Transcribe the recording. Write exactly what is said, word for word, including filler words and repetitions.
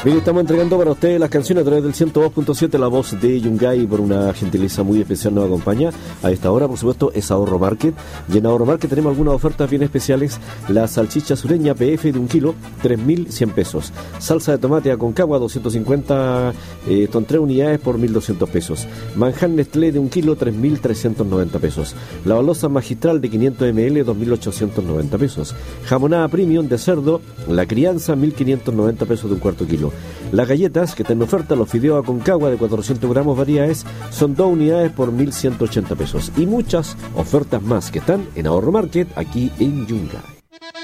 Bien, estamos entregando para ustedes las canciones a través del ciento dos punto siete, la voz de Yungay, por una gentileza muy especial nos acompaña. A esta hora, por supuesto, es Ahorro Market. Y en Ahorro Market tenemos algunas ofertas bien especiales. La salchicha sureña P F de un kilo, tres mil cien pesos. Salsa de tomate Aconcagua, doscientos cincuenta, eh, con tres unidades por mil doscientos pesos. Manjar Nestlé de un kilo, tres mil trescientos noventa pesos. La balosa magistral de quinientos mililitros, dos mil ochocientos noventa pesos. Jamonada premium de cerdo, la crianza, mil quinientos noventa pesos de un cuarto kilo. Las galletas que están en oferta, los fideos Aconcagua de cuatrocientos gramos variedades, son dos unidades por mil ciento ochenta pesos. Y muchas ofertas más que están en Ahorro Market, aquí en Yungay.